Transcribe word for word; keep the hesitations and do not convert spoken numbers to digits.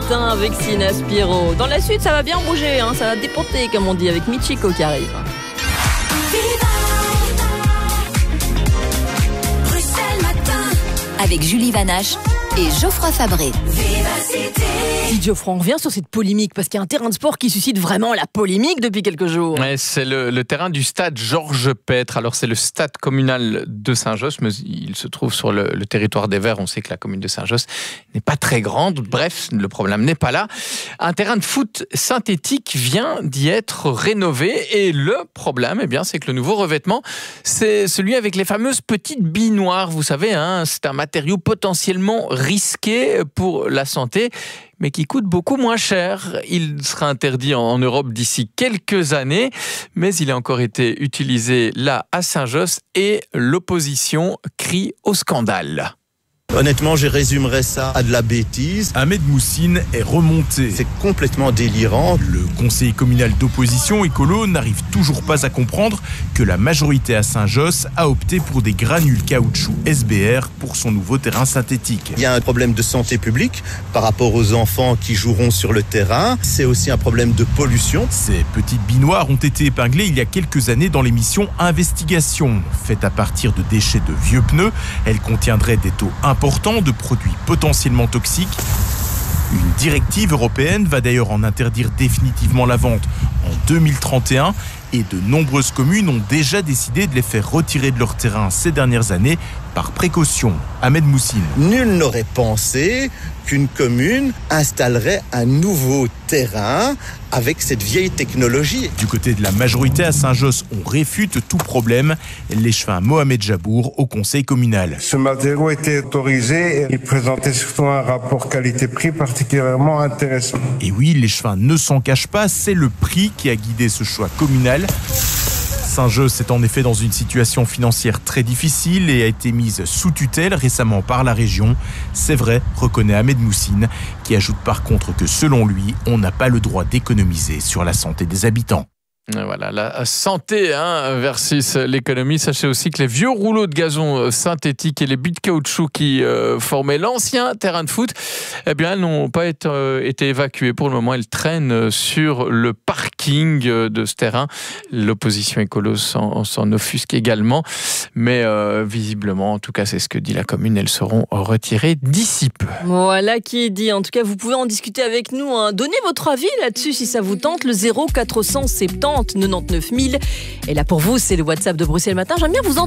Matin avec Sina Spiro. Dans la suite, ça va bien bouger, hein, ça va déporter, comme on dit, avec Michiko qui arrive. Avec Julie Vanache et Geoffroy Fabré. Si Geoffroy, on revient sur cette polémique, parce qu'il y a un terrain de sport qui suscite vraiment la polémique depuis quelques jours. Ouais, c'est le, le terrain du stade Georges Pètre. Alors c'est le stade communal de Saint-Josse, mais il se trouve sur le, le territoire des Verts. On sait que la commune de Saint-Josse n'est pas très grande. Bref, le problème n'est pas là. Un terrain de foot synthétique vient d'y être rénové, et le problème, eh bien, c'est que le nouveau revêtement, c'est celui avec les fameuses petites billes noires. Vous savez, hein, c'est un matériau potentiellement risqué pour la santé, mais qui coûte beaucoup moins cher. Il sera interdit en Europe d'ici quelques années, mais il a encore été utilisé là à Saint-Josse, et l'opposition crie au scandale. Honnêtement, je résumerais ça à de la bêtise. Ahmed Moussine est remonté. C'est complètement délirant. Le conseiller communal d'opposition écolo n'arrive toujours pas à comprendre que la majorité à Saint-Josse a opté pour des granules caoutchouc S B R pour son nouveau terrain synthétique. Il y a un problème de santé publique par rapport aux enfants qui joueront sur le terrain. C'est aussi un problème de pollution. Ces petites billes noires ont été épinglées il y a quelques années dans l'émission Investigation. Faite à partir de déchets de vieux pneus, elle contiendrait des taux importants important de produits potentiellement toxiques. Une directive européenne va d'ailleurs en interdire définitivement la vente en deux mille trente et un, et de nombreuses communes ont déjà décidé de les faire retirer de leur terrain ces dernières années par précaution. Ahmed Moussine. Nul n'aurait pensé qu'une commune installerait un nouveau terrain avec cette vieille technologie. Du côté de la majorité à Saint-Josse, on réfute tout problème. L'échevin Mohamed Jabour au conseil communal. Ce matériau était autorisé et il présentait surtout un rapport qualité-prix particulièrement intéressant. Et oui, l'échevin ne s'en cache pas, c'est le prix qui a guidé ce choix communal. Saint-Josse est en effet dans une situation financière très difficile et a été mise sous tutelle récemment par la région. C'est vrai, reconnaît Ahmed Moussine, qui ajoute par contre que selon lui, on n'a pas le droit d'économiser sur la santé des habitants. Voilà, la santé hein, versus l'économie. Sachez aussi que les vieux rouleaux de gazon synthétiques et les billes de caoutchouc qui euh, formaient l'ancien terrain de foot, eh bien, elles n'ont pas été, euh, été évacuées. Pour le moment, elles traînent sur le parking de ce terrain. L'opposition écolo s'en, s'en offusque également. Mais euh, visiblement, en tout cas, c'est ce que dit la commune, elles seront retirées d'ici peu. Voilà qui est dit. En tout cas, vous pouvez en discuter avec nous. Hein. Donnez votre avis là-dessus si ça vous tente. Le zéro quatre cent soixante-dix quatre-vingt-neuf mille. Et là, pour vous, c'est le WhatsApp de Bruxelles Matin. J'aime bien vous entendre.